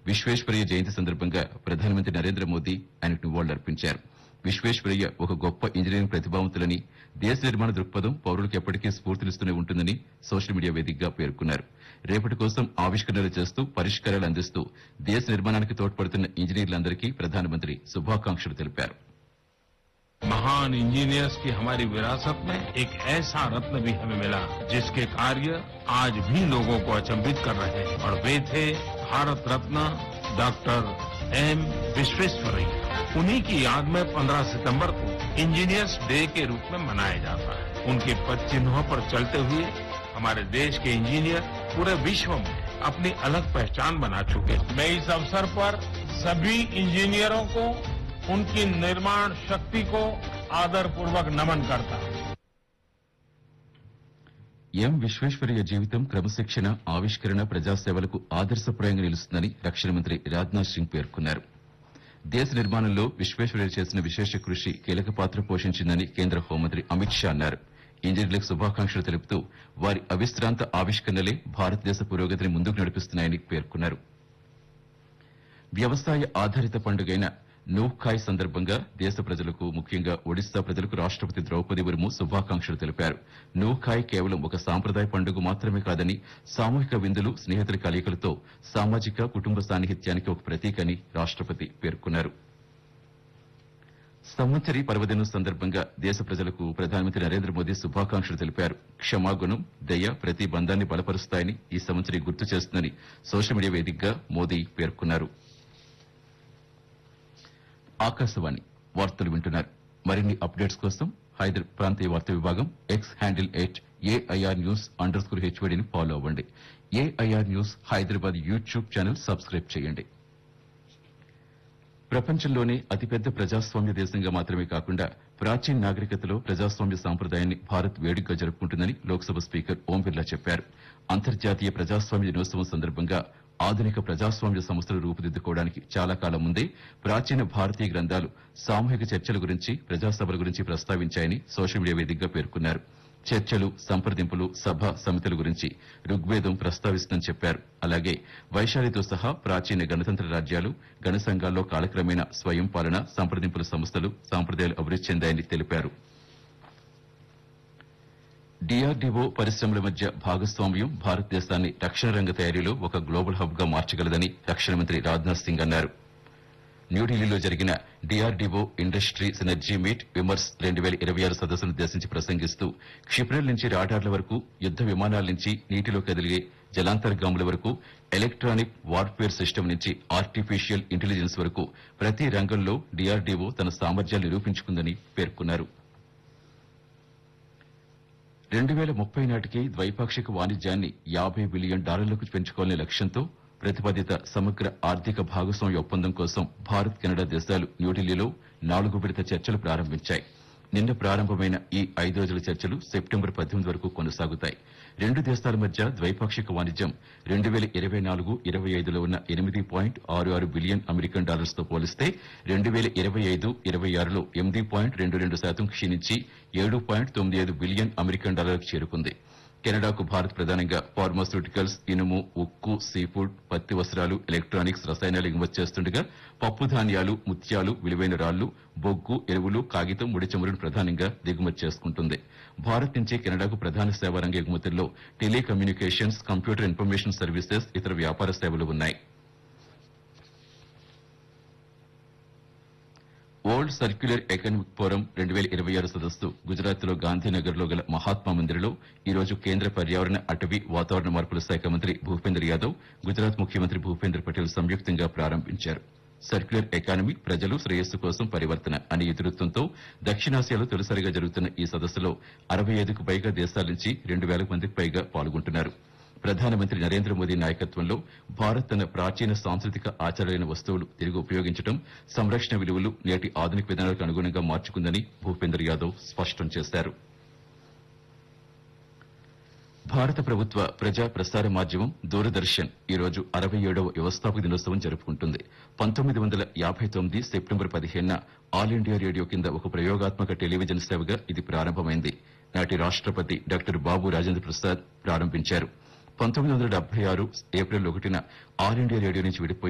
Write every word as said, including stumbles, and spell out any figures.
విశ్వేశ్వరయ్య జయంతి సందర్భంగా ప్రధానమంత్రి నరేంద్ర మోదీ ఆయనకు నివాళులర్పించారు. విశ్వేశ్వరయ్య ఒక గొప్ప ఇంజనీరింగ్ ప్రతిభావంతులని, దేశ నిర్మాణ దృక్పథం పౌరులకు ఎప్పటికీ స్ఫూర్తినిస్తూనే ఉంటుందని సోషల్ మీడియా వేదికగా పేర్కొన్నారు. రేపటి కోసం ఆవిష్కరణలు చేస్తూ పరిష్కారాలు అందిస్తూ దేశ నిర్మాణానికి తోడ్పడుతున్న ఇంజనీర్లందరికీ ప్రధానమంత్రి శుభాకాంక్షలు తెలిపారు. महान इंजीनियर्स की हमारी विरासत में एक ऐसा रत्न भी हमें मिला जिसके कार्य आज भी लोगों को अचंभित कर रहे हैं और वे थे भारत रत्न डॉक्टर एम विश्वेश्वरैया। उन्हीं की याद में पंद्रह सितंबर को इंजीनियर्स डे के रूप में मनाया जाता है। उनके पद चिन्हों पर चलते हुए हमारे देश के इंजीनियर पूरे विश्व में अपनी अलग पहचान बना चुके हैं। मैं इस अवसर पर सभी इंजीनियरों को उनकी निर्माण शक्ति को आदरपूर्वक नमन करता हूं। ఎం విశ్వేశ్వరయ్య జీవితం క్రమశిక్షణ, ఆవిష్కరణ, ప్రజాసేవలకు ఆదర్శప్రాయంగా నిలుస్తుందని రక్షణ మంత్రి రాజ్నాథ్ సింగ్ పేర్కొన్నారు. దేశ నిర్మాణంలో విశ్వేశ్వరయ్య చేసిన విశేష కృషి కీలక పాత్ర పోషించిందని కేంద్ర హోంమంత్రి అమిత్ షా అన్నారు. ఇంజనీర్లకు శుభాకాంక్షలు తెలుపుతూ వారి అవిశ్రాంత ఆవిష్కరణలే భారతదేశ పురోగతిని ముందుకు నడిపిస్తున్నాయని పేర్కొన్నారు. వ్యవసాయ ఆధారిత పండుగైన నూహ్ఖాయ్ సందర్భంగా దేశ ప్రజలకు, ముఖ్యంగా ఒడిశా ప్రజలకు రాష్టపతి ద్రౌపది ముర్ము శుభాకాంక్షలు తెలిపారు. నూహ్ఖాయ్ కేవలం ఒక సాంప్రదాయ పండుగ మాత్రమే కాదని సామూహిక విందులు, స్నేహితుల కలయికలతో సామాజిక, కుటుంబ సాన్నిహిత్యానికి ఒక ప్రతీక అని రాష్టపతి పేర్కొన్నారు. సంవత్సరి పర్వదినం సందర్భంగా దేశ ప్రజలకు ప్రధానమంత్రి నరేంద్ర మోదీ శుభాకాంక్షలు తెలిపారు. క్షమాగుణం, దయ ప్రతి బంధాన్ని బలపరుస్తాయని ఈ సంవత్సరి గుర్తు చేస్తుందని సోషల్ మీడియా వేదికగా మోదీ పేర్కొన్నారు. ఆకాశవాణి వార్తలు వింటున్నారు. మరిన్ని అప్డేట్స్ కోసం హైదరాబాద్ ప్రాంతీయ వార్తా విభాగం X handle at AIR news under score హెచ్వడిని follow అవ్వండి. AIR news Hyderabad YouTube channel subscribe చేయండి. ప్రపంచంలోనే అతిపెద్ద ప్రజాస్వామ్య దేశంగా మాత్రమే కాకుండా ప్రాచీన నాగరికతలో ప్రజాస్వామ్య సాంప్రదాయాన్ని భారత్ వేడుకగా జరుపుకుంటుందని లోక్సభ స్పీకర్ ఓం బిర్లా చెప్పారు. అంతర్జాతీయ ప్రజాస్వామ్య దినోత్సవం సందర్భంగా ఆధునిక ప్రజాస్వామ్య సంస్థలు రూపుదిద్దుకోవడానికి చాలా కాలం ముందే ప్రాచీన భారతీయ గ్రంథాలు సామూహిక చర్చల గురించి, ప్రజాసభల గురించి ప్రస్తావించాయని సోషల్ మీడియా వేదికగా పేర్కొన్నారు. చర్చలు, సంప్రదింపులు, సభ, సమితుల గురించి ఋగ్వేదం ప్రస్తావిస్తుందని చెప్పారు. అలాగే వైశాలితో సహా ప్రాచీన గణతంత్ర రాజ్యాలు, గణ సంఘాల్లో కాలక్రమేణా స్వయం పాలన, సంప్రదింపుల సంస్థలు, సాంప్రదాయాలు అభివృద్ది చెందాయని తెలిపారు. డీఆర్డీఓ పరిశ్రమల మధ్య భాగస్వామ్యం భారతదేశాన్ని రక్షణ రంగ తయారీలో ఒక గ్లోబల్ హబ్ గా మార్చగలదని రక్షణ మంత్రి రాజ్నాథ్ సింగ్ అన్నారు. న్యూఢిల్లీలో జరిగిన DRDO industry synergy meet Vimarsh రెండు వేల ఇరవై ఆరు సదస్సును ఉద్దేశించి ప్రసంగిస్తూ క్షిపణుల నుంచి రాడార్ల వరకు, యుద్ద విమానాల నుంచి నీటిలో కదిలే జలాంతర్గాముల వరకు, ఎలక్ట్రానిక్ వార్ఫేర్ సిస్టమ్ నుంచి ఆర్టిఫిషియల్ ఇంటెలిజెన్స్ వరకు ప్రతి రంగంలో డీఆర్డీఓ తన సామర్థ్యాలు నిరూపించుకుందని పేర్కొన్నారు. రెండు వేల ముప్పై నాటికి ద్వైపాక్షిక వాణిజ్యాన్ని యాబై బిలియన్ డాలర్లకు పెంచుకోవాలనే లక్ష్యంతో ప్రతిపాదిత సమగ్ర ఆర్థిక భాగస్వామ్య ఒప్పందం కోసం భారత్, కెనడా దేశాలు న్యూఢిల్లీలో నాలుగు విడత చర్చలు ప్రారంభించాయి. నిన్న ప్రారంభమైన ఈ ఐదు రోజుల చర్చలు సెప్టెంబర్ పద్దెనిమిది వరకు కొనసాగుతాయి. రెండు దేశాల మధ్య ద్వైపాక్షిక వాణిజ్యం రెండు వేల ఇరవై నాలుగు ఇరవై ఐదులో ఉన్న ఎనిమిది పాయింట్ ఆరు ఆరు బిలియన్ అమెరికన్ డాలర్స్ తో పోలిస్తే రెండు వేల ఇరవై ఐదు ఇరవై ఆరులో ఎనిమిది పాయింట్ రెండు రెండు శాతం క్షీణించి ఏడు పాయింట్ తొమ్మిది ఐదు బిలియన్ అమెరికన్ డాలర్లకు చేరుకుంది. కెనడాకు భారత్ ప్రధానంగా ఫార్మాస్యూటికల్స్, ఇనుము, ఉక్కు, సీఫుడ్, పత్తి వస్త్రాలు, ఎలక్ట్రానిక్స్, రసాయనాలు ఎగుమతి చేస్తుండగా పప్పు ధాన్యాలు, ముత్యాలు, విలువైన రాళ్లు, బొగ్గు, ఎరువులు, కాగితం, ముడి చమురును ప్రధానంగా దిగుమతి చేసుకుంటుంది. భారత్ నుంచి కెనడాకు ప్రధాన సేవారంగ ఎగుమతుల్లో టెలికమ్యూనికేషన్స్, కంప్యూటర్ ఇన్ఫర్మేషన్ సర్వీసెస్, ఇతర వ్యాపార సేవలు ఉన్నాయి. వరల్డ్ సర్క్యులర్ ఎకనామిక్ ఫోరం రెండు వేల ఇరవై ఆరు సదస్సు గుజరాత్లో గాంధీనగర్ లో గల మహాత్మా మందిర్లో ఈ రోజు కేంద్ర పర్యావరణ, అటవీ, వాతావరణ మార్పుల శాఖ మంత్రి భూపేందర్ యాదవ్, గుజరాత్ ముఖ్యమంత్రి భూపేందర్ పటేల్ సంయుక్తంగా ప్రారంభించారు. సర్క్యులర్ ఎకానమీ, ప్రజలు శ్రేయస్సు కోసం పరివర్తన అనే ఇతివృత్తంతో దక్షిణాసియాలో తొలిసారిగా జరుగుతున్న ఈ సదస్సులో అరవై ఐదుకు పైగా దేశాల నుంచి రెండు వేలకు మందికి పైగా పాల్గొంటున్నారు. ప్రధానమంత్రి నరేంద్ర మోదీ నాయకత్వంలో భారత్ తన ప్రాచీన సాంస్కృతిక ఆచారాలైన వస్తువులు తిరిగి ఉపయోగించడం, సంరక్షణ విలువలు నేటి ఆధునిక విధానాలకు అనుగుణంగా మార్చుకుందని భూపేందర్ యాదవ్ స్పష్టం చేశారు. భారత ప్రభుత్వ ప్రజా ప్రసార మాధ్యమం దూరదర్శన్ ఈ రోజు అరవై ఏడవ వ్యవస్థాపక దినోత్సవం జరుపుకుంటుంది. పంతొమ్మిది వందల యాభై తొమ్మిది సెప్టెంబర్ పదిహేనున ఆల్ ఇండియా రేడియో కింద ఒక ప్రయోగాత్మక టెలివిజన్ సేవగా ఇది ప్రారంభమైంది. నాటి రాష్టపతి డాక్టర్ బాబు రాజేంద్ర ప్రసాద్ ప్రారంభించారు. పంతొమ్మిది వందల డెబ్బై ఆరు ఏప్రిల్ ఒకటిన ఆల్ ఇండియా రేడియో నుంచి విడిపోయి